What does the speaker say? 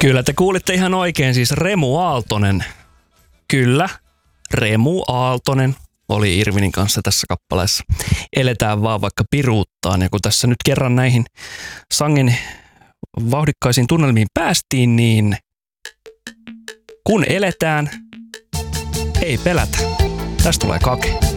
Kyllä, te kuulitte ihan oikein, siis Remu Aaltonen. Kyllä, Remu Aaltonen oli Irvinin kanssa tässä kappaleessa. Eletään vaan vaikka piruuttaan. Ja kun tässä nyt kerran näihin sangen vauhdikkaisiin tunnelmiin päästiin, niin kun eletään, ei pelätä. Tästä tulee Kake.